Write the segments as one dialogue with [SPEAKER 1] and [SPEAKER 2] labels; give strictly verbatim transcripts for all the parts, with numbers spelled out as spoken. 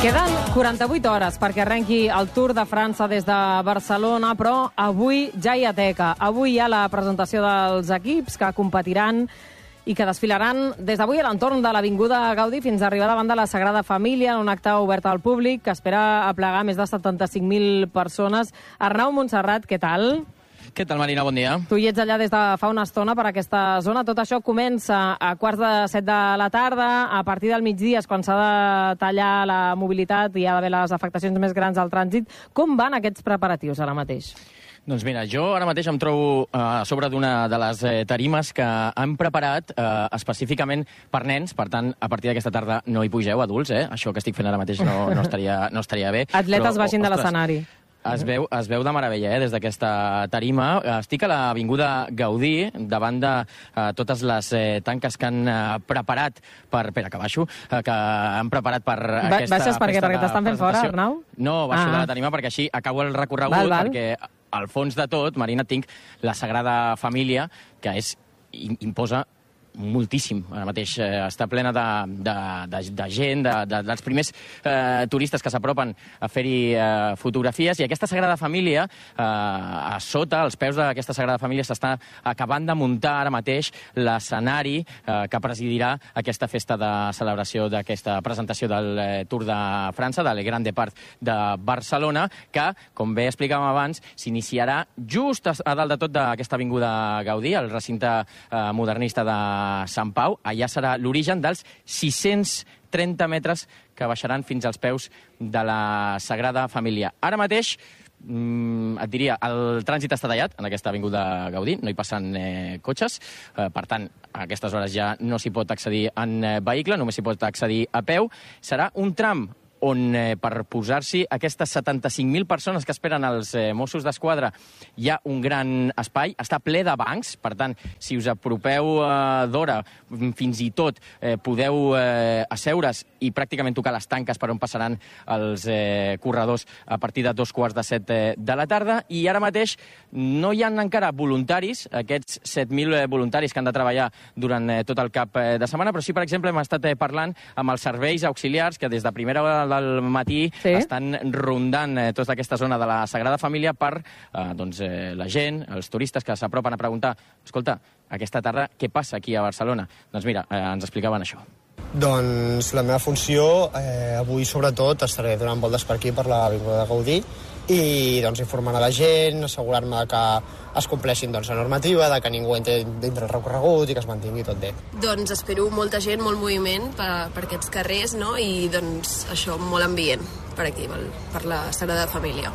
[SPEAKER 1] Queden quaranta-vuit hores perquè arrenqui el Tour de França des de Barcelona, però avui ja hi ha teca. Avui hi ha la presentació dels equips que competiran i que desfilaran des d'avui a l'entorn de l'Avinguda Gaudí fins a arribar davant de la Sagrada Família en un acte obert al públic que espera aplegar més de setanta-cinc mil persones. Arnau Montserrat, què tal?
[SPEAKER 2] Què tal, Marina? Bon dia.
[SPEAKER 1] Tu hi ets allà des de fa una estona per aquesta zona. Tot això comença a quarts de set de la tarda. A partir del migdia és quan s'ha de tallar la mobilitat i hi ha d'haver les afectacions més grans al trànsit. Com van aquests preparatius ara mateix?
[SPEAKER 2] Doncs mira, jo ara mateix em trobo eh, a sobre d'una de les eh, tarimes que han preparat eh, específicament per nens. Per tant, a partir d'aquesta tarda no hi pugeu, adults, eh? Això que estic fent ara mateix no, no, estaria, no estaria bé.
[SPEAKER 1] Atletes
[SPEAKER 2] però,
[SPEAKER 1] baixin de
[SPEAKER 2] ostres,
[SPEAKER 1] l'escenari.
[SPEAKER 2] Es veu, es veu de meravella, eh, des d'aquesta tarima. Estic a l'Avinguda Gaudí, davant de eh, totes les eh, tanques que han eh, preparat per... Espera, que baixo. Eh, que han preparat per
[SPEAKER 1] ba
[SPEAKER 2] aquesta
[SPEAKER 1] baixes perquè,
[SPEAKER 2] festa
[SPEAKER 1] perquè t'estan fent fora, Arnau?
[SPEAKER 2] No, baixo
[SPEAKER 1] ah.
[SPEAKER 2] de la tarima perquè així acabo el recorregut,
[SPEAKER 1] val, val.
[SPEAKER 2] perquè al fons de tot, Marina, tinc la Sagrada Família, que és imposa moltíssim. Ara mateix eh, està plena de, de, de, de gent, de, de, dels primers eh, turistes que s'apropen a fer-hi eh, fotografies, i aquesta Sagrada Família, eh, a sota, als peus d'aquesta Sagrada Família, s'està acabant de muntar ara mateix l'escenari eh, que presidirà aquesta festa de celebració d'aquesta presentació del eh, Tour de França, del Grand Depart de Barcelona, que, com bé explicàvem abans, s'iniciarà just a, a dalt de tot d'aquesta Avinguda Gaudí, el recinte eh, modernista de Sant Pau. Allà serà l'origen dels sis-cents trenta metres que baixaran fins als peus de la Sagrada Família. Ara mateix, mm, et diria, el trànsit està tallat en aquesta Avinguda Gaudí, no hi passen eh, cotxes, eh, per tant, a aquestes hores ja no s'hi pot accedir en eh, vehicle, només s'hi pot accedir a peu. Serà un tram on eh, per posar-s'hi aquestes setanta-cinc mil persones que esperen els eh, Mossos d'Esquadra hi ha un gran espai, està ple de bancs, per tant, si us apropeu eh, d'hora, fins i tot eh, podeu eh, asseure's i pràcticament tocar les tanques per on passaran els eh, corredors a partir de dos quarts de set eh, de la tarda, i ara mateix no hi ha encara voluntaris, aquests set mil eh, voluntaris que han de treballar durant eh, tot el cap eh, de setmana, però sí, per exemple, hem estat eh, parlant amb els serveis auxiliars que des de primera hora del matí sí? estan rondant eh, tota aquesta zona de la Sagrada Família per eh, doncs, eh, la gent, els turistes que s'apropen a preguntar, escolta, aquesta tarda què passa aquí a Barcelona? Doncs mira, eh, ens explicaven això.
[SPEAKER 3] Doncs la meva funció, eh, avui sobretot estaré donant voltes per aquí, per l'Avinguda Gaudí, i doncs, informant a la gent, assegurar-me que es compleixin doncs, la normativa, de que ningú entri dintre el recorregut i que es mantingui tot bé.
[SPEAKER 4] Doncs espero molta gent, molt moviment per, per aquests carrers, no? I doncs això, molt ambient per aquí, per, per la Sagrada Família.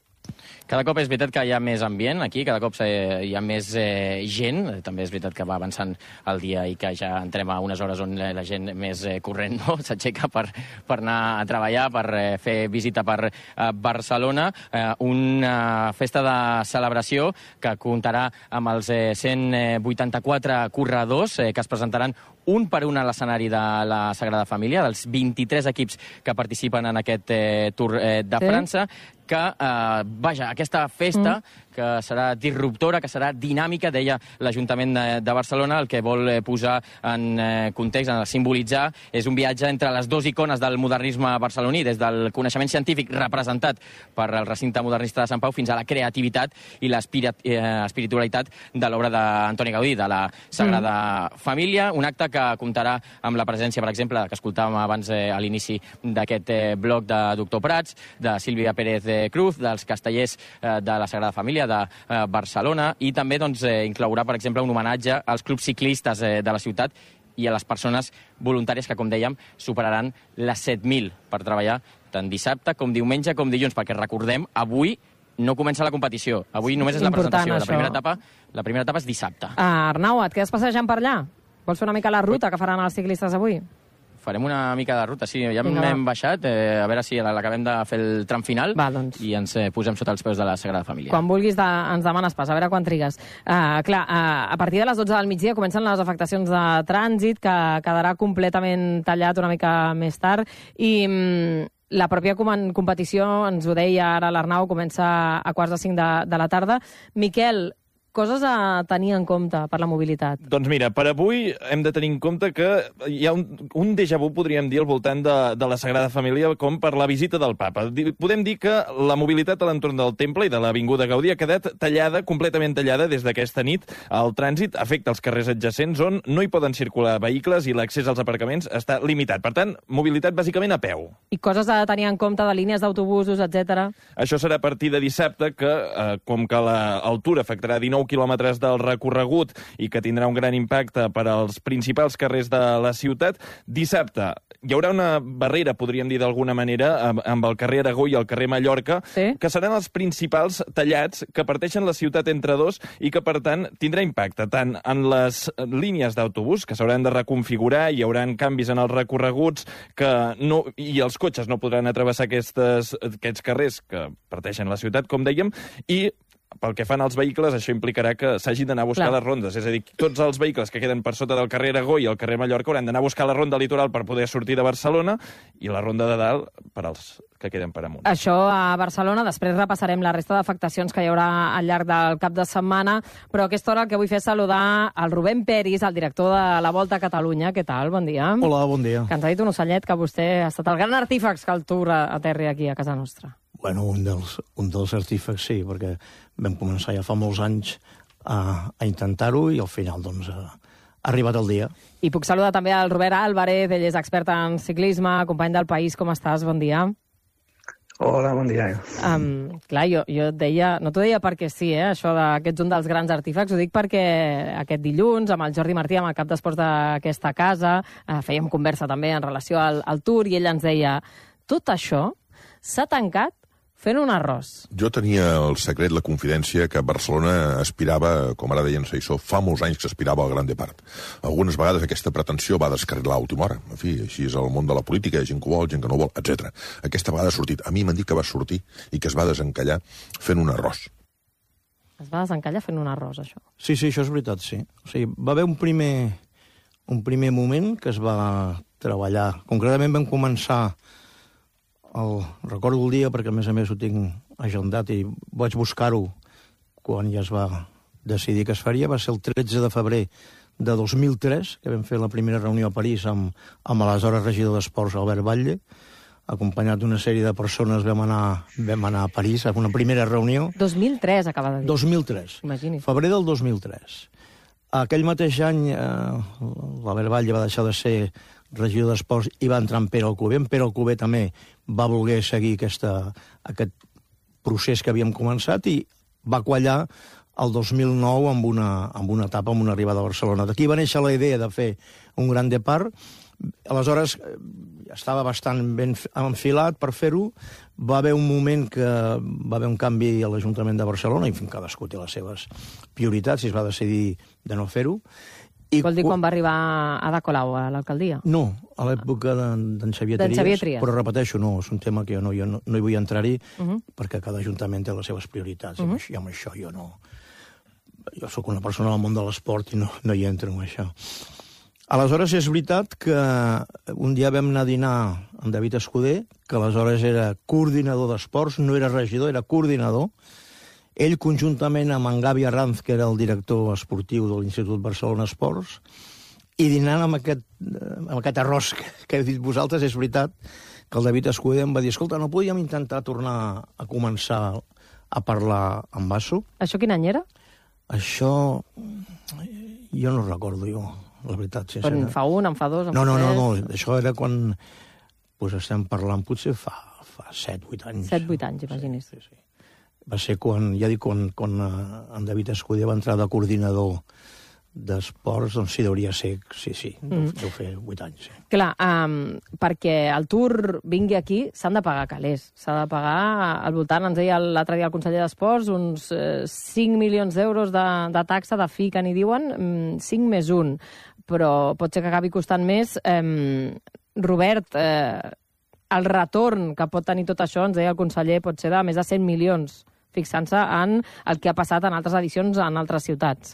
[SPEAKER 2] Cada cop és veritat que hi ha més ambient aquí, cada cop eh, hi ha més eh, gent. També és veritat que va avançant el dia i que ja entrem a unes hores on la gent més eh, corrent no? s'aixeca per, per anar a treballar, per eh, fer visita per eh, Barcelona. Eh, una festa de celebració que comptarà amb els eh, cent vuitanta-quatre corredors eh, que es presentaran un per un a l'escenari de la Sagrada Família, dels vint-i-tres equips que participen en aquest eh, Tour eh, de sí? França, que, eh, vaja, aquesta festa, mm. que serà disruptora, que serà dinàmica, deia l'Ajuntament de, de Barcelona, el que vol eh, posar en eh, context, en simbolitzar, és un viatge entre les dues icones del modernisme barceloní, des del coneixement científic representat per el recinte modernista de Sant Pau fins a la creativitat i l'espiritualitat de l'obra d'Antoni Gaudí, de la Sagrada mm. Família, un acte que comptarà amb la presència, per exemple, que escoltàvem abans eh, a l'inici d'aquest eh, bloc de Doctor Prats, de Sílvia Pérez de Cruz, dels castellers eh, de la Sagrada Família de eh, Barcelona, i també doncs, eh, inclourà, per exemple, un homenatge als clubs ciclistes eh, de la ciutat i a les persones voluntàries que, com dèiem, superaran les set mil per treballar tant dissabte com diumenge com dilluns, perquè recordem, avui no comença la competició, avui només és la presentació. La primera etapa, la primera etapa és dissabte.
[SPEAKER 1] Ah, Arnau, et quedes passejant per allà? Vols fer una mica la ruta que faran els ciclistes avui?
[SPEAKER 2] Farem una mica de ruta, sí. Ja hem baixat, eh, a veure si l'acabem de fer el tram final.
[SPEAKER 1] Va, doncs.
[SPEAKER 2] I ens eh, posem sota els peus de la Sagrada Família.
[SPEAKER 1] Quan vulguis de, ens demanes pas, a veure quan trigues. Uh, clar, uh, a partir de les dotze del migdia comencen les afectacions de trànsit, que quedarà completament tallat una mica més tard, i um, la pròpia competició, ens ho deia ara l'Arnau, comença a quarts de cinc de, de la tarda. Miquel, coses a tenir en compte per la mobilitat?
[SPEAKER 5] Doncs mira, per avui hem de tenir en compte que hi ha un, un déjà vu, podríem dir, al voltant de, de la Sagrada Família, com per la visita del papa. Podem dir que la mobilitat a l'entorn del temple i de l'Avinguda Gaudí ha quedat tallada, completament tallada des d'aquesta nit. El trànsit afecta els carrers adjacents on no hi poden circular vehicles i l'accés als aparcaments està limitat. Per tant, mobilitat bàsicament a peu.
[SPEAKER 1] I coses a tenir en compte de línies d'autobusos, etcètera.
[SPEAKER 5] Això serà a partir de dissabte, que eh, com que l'altura afectarà dinou quilòmetres del recorregut i que tindrà un gran impacte per als principals carrers de la ciutat, dissabte hi haurà una barrera, podríem dir d'alguna manera, amb el carrer Aragó i el carrer Mallorca, sí, que seran els principals tallats que parteixen la ciutat entre dos i que, per tant, tindrà impacte tant en les línies d'autobús, que s'hauran de reconfigurar, hi haurà canvis en els recorreguts, que no, i els cotxes no podran atravessar aquestes, aquests carrers que parteixen la ciutat, com dèiem, i pel que fan als vehicles, això implicarà que s'hagi d'anar a buscar Clar. les rondes. És a dir, tots els vehicles que queden per sota del carrer Aragó i el carrer Mallorca hauran d'anar a buscar la ronda litoral per poder sortir de Barcelona i la ronda de dalt per als que queden per amunt.
[SPEAKER 1] Això a Barcelona. Després repassarem la resta d'afectacions que hi haurà al llarg del cap de setmana, però a aquesta hora el que vull fer és saludar el Rubén Peris, el director de la Volta a Catalunya. Què tal? Bon dia.
[SPEAKER 6] Hola, bon dia.
[SPEAKER 1] Que ens ha dit un ocellet que vostè ha estat el gran artífex que el Tour aterri aquí a casa nostra.
[SPEAKER 6] Bueno, un dels, un dels artífecs sí, perquè vam començar ja fa molts anys a, a intentar-ho i al final doncs ha, ha arribat el dia.
[SPEAKER 1] I puc saludar també al Robert Álvarez, ell és expert en ciclisme, company del País. Com estàs? Bon dia.
[SPEAKER 7] Hola, bon dia.
[SPEAKER 1] Um, clar, jo, jo et deia, no t'ho deia perquè sí, eh, això de que ets un dels grans artífecs, ho dic perquè aquest dilluns, amb el Jordi Martí, amb el cap d'esports d'aquesta casa, eh, fèiem conversa també en relació al, al Tour, i ell ens deia, tot això s'ha tancat fent un arròs.
[SPEAKER 8] Jo tenia el secret, la confidència, que Barcelona aspirava, com ara deien Saissó, fa molts anys que aspirava al Gran Depart. Algunes vegades aquesta pretensió va descarrilar a última hora. En fi, així és el món de la política, hi ha gent que ho vol, gent que no ho vol, etcètera. Aquesta vegada ha sortit. A mi m'han dit que va sortir i que es va desencallar fent un arròs.
[SPEAKER 1] Es va desencallar fent un arròs, això?
[SPEAKER 6] Sí, sí, això és veritat, sí. O sigui, va haver un primer, un primer moment que es va treballar. Concretament vam començar el, recordo el dia, perquè a més a més ho tinc agendat i vaig buscar-ho quan ja es va decidir que es faria, va ser el tretze de febrer de dos mil tres, que vam fer la primera reunió a París amb, amb l'aleshores regidor d'Esports, Albert Batlle, acompanyat d'una sèrie de persones vam anar, vam anar a París a una primera reunió.
[SPEAKER 1] dos mil tres, acaba de dir.
[SPEAKER 6] dos mil tres.
[SPEAKER 1] Imagini.
[SPEAKER 6] Febrer del dos mil tres. Aquell mateix any eh, l'Albert Batlle va deixar de ser regidor d'Esports i va entrar en Pere Alcover. En Pere Alcover també va voler seguir aquesta, aquest procés que havíem començat i va quallar el dos mil nou amb una, amb una etapa, amb una arribada a Barcelona. D'aquí va néixer la idea de fer un Gran Depart. Aleshores, estava bastant ben enfilat per fer-ho. Va haver un moment que va haver un canvi a l'Ajuntament de Barcelona, i en fi, cadascú té les seves prioritats, i es va decidir de no fer-ho.
[SPEAKER 1] I vol dir quan va arribar Ada Colau a l'alcaldia?
[SPEAKER 6] No, a l'època d'en Xavier Trias, però repeteixo, no, és un tema que jo no, jo no, no hi vull entrar-hi, uh -huh. perquè cada ajuntament té les seves prioritats, uh -huh. i amb això jo no... Jo sóc una persona del món de l'esport i no, no hi entro en això. Aleshores, és veritat que un dia vam anar a dinar amb David Escudé, que aleshores era coordinador d'esports, no era regidor, era coordinador. Ell, conjuntament amb en Gavi Arranz, que era el director esportiu de l'Institut Barcelona Esports, i dinant amb aquest, amb aquest arròs que, que heu dit vosaltres, és veritat que el David Escudé em va dir, escolta, no podíem intentar tornar a començar a parlar amb Basso?
[SPEAKER 1] Això quin any era?
[SPEAKER 6] Això jo no recordo, jo, la veritat.
[SPEAKER 1] Però en fa un, en fa dos, en
[SPEAKER 6] no,
[SPEAKER 1] fa
[SPEAKER 6] no,
[SPEAKER 1] tres...
[SPEAKER 6] No, no, no, això era quan pues, estem parlant potser fa, fa set, vuit anys.
[SPEAKER 1] set, vuit anys, imagini's.
[SPEAKER 6] Sí, sí, sí. Va ser quan, ja dic, quan, quan uh, en David Escudé va entrar de coordinador d'esports, doncs sí, hauria ser, sí, sí, deu, mm. deu fer vuit anys. Sí.
[SPEAKER 1] Clar, um, perquè el Tour vingui aquí s'han de pagar calés. S'ha de pagar al voltant, ens deia l'altre dia el conseller d'Esports, uns eh, cinc milions d'euros de, de taxa, de fi, que n'hi diuen, cinc més un. Però pot ser que acabi costant més. Eh, Robert, eh, el retorn que pot tenir tot això, ens deia el conseller, pot ser de més de cent milions, fixant-se en el que ha passat en altres edicions en altres ciutats.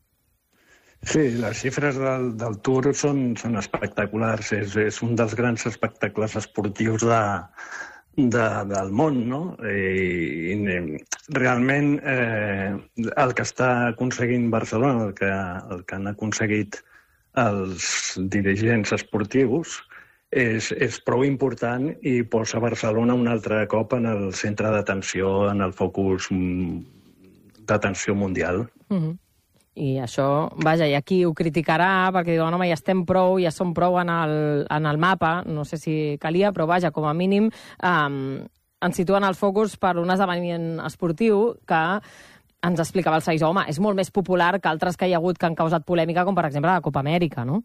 [SPEAKER 7] Sí, les xifres del, del Tour són, són espectaculars. És, és un dels grans espectacles esportius de, de, del món, no? I, i realment eh, el que està aconseguint Barcelona, el que, el que han aconseguit els dirigents esportius, és, és prou important i posa Barcelona un altre cop en el centre d'atenció, en el focus d'atenció mundial.
[SPEAKER 1] Mm-hmm. I això, vaja, i aquí ho criticarà perquè diuen, home, ja estem prou, ja som prou en el, en el mapa, no sé si calia, però vaja, com a mínim um, ens situen el focus per un esdeveniment esportiu que ens explicava el Saizo, home, és molt més popular que altres que hi ha hagut que han causat polèmica, com per exemple la Copa Amèrica, no?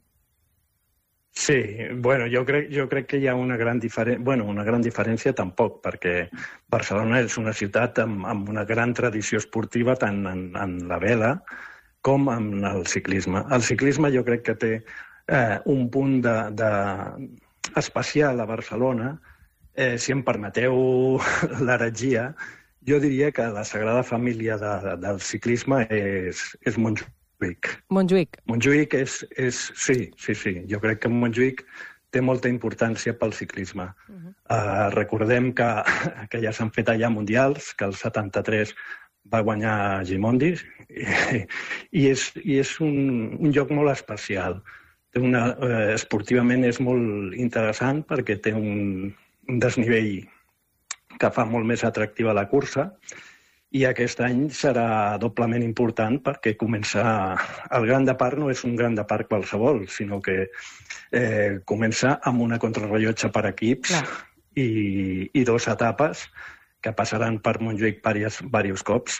[SPEAKER 7] Sí, bueno, jo crec, jo crec que hi ha una gran diferència, bueno, una gran diferència tampoc, perquè Barcelona és una ciutat amb, amb una gran tradició esportiva tant en, en la vela com en el ciclisme. El ciclisme jo crec que té eh, un punt de, de especial a Barcelona. Eh, si em permeteu l'heretgia, jo diria que la sagrada família de, de, del ciclisme és, és Montjuïc.
[SPEAKER 1] Montjuïc.
[SPEAKER 7] Montjuïc és, és... Sí, sí, sí. Jo crec que Montjuïc té molta importància pel ciclisme. Uh-huh. uh, recordem que, que ja s'han fet allà mundials, que el setanta-tres va guanyar Gimondi, i, i és, i és un, un lloc molt especial. Té una, eh, esportivament és molt interessant perquè té un, un desnivell que fa molt més atractiva la cursa, i aquest any serà doblement important perquè comença... El Gran de Parc no és un Gran de Parc qualsevol, sinó que eh, comença amb una contrarrellotge per equips i, i dues etapes que passaran per Montjuïc diversos, diversos cops.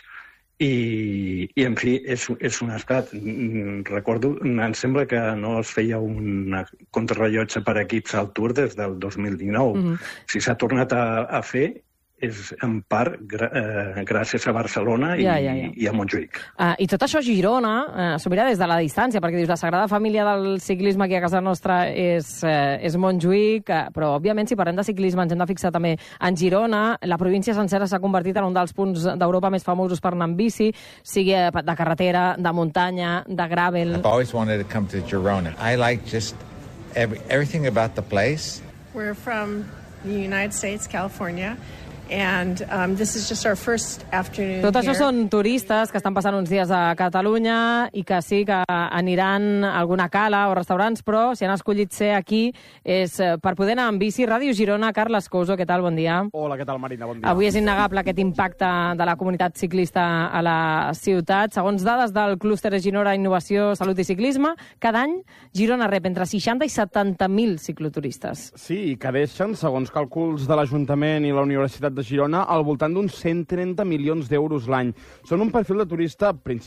[SPEAKER 7] I, i en fi, és, és un esclat. Recordo, em sembla que no es feia una contrarrellotge per equips al Tour des del dos mil dinou. Mm-hmm. Si s'ha tornat a, a fer, és en part gra, eh, gràcies a Barcelona i,
[SPEAKER 1] ja, ja, ja.
[SPEAKER 7] i a Montjuïc.
[SPEAKER 1] Uh, I tot això Girona uh, s'ho mira des de la distància, perquè dius la sagrada família del ciclisme aquí a casa nostra és, uh, és Montjuïc, uh, però òbviament si parlem de ciclisme ens hem de fixar també en Girona. La província sencera s'ha convertit en un dels punts d'Europa més famosos per anar en bici, sigui de carretera, de muntanya, de gravel.
[SPEAKER 9] I've always wanted to come to Girona. I like just every, everything about the place.
[SPEAKER 10] We're from the United States, California. And um, this is just our first afternoon
[SPEAKER 1] Tot això
[SPEAKER 10] here.
[SPEAKER 1] són turistes que estan passant uns dies a Catalunya i que sí que aniran a alguna cala o restaurants, però si han escollit ser aquí és per poder anar en bici. Ràdio Girona, Carles Couso, què tal? Bon dia.
[SPEAKER 11] Hola, què tal, Marina? Bon dia.
[SPEAKER 1] Avui és innegable aquest impacte de la comunitat ciclista a la ciutat. Segons dades del clúster Girona Innovació, Salut i Ciclisme, cada any Girona rep entre seixanta i setanta mil cicloturistes.
[SPEAKER 11] Sí, i que deixen, segons càlculs de l'Ajuntament i la Universitat de Girona, al voltant d'uns cent trenta milions d'euros l'any. Són un perfil de turista